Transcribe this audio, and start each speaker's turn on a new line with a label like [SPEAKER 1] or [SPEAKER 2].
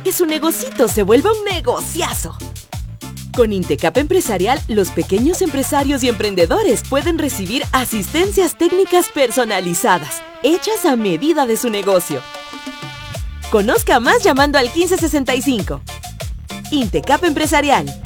[SPEAKER 1] que su negocito se vuelva un negociazo. Con Intecap Empresarial, los pequeños empresarios y emprendedores pueden recibir asistencias técnicas personalizadas, hechas a medida de su negocio. Conozca más llamando al 1565. Intecap Empresarial.